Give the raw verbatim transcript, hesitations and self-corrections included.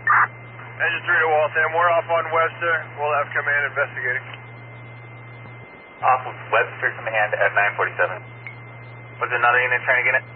Engine three to Waltham, we're off on Webster. We'll have command investigating. Off of Webster, command at nine forty-seven. Was another unit trying to get it?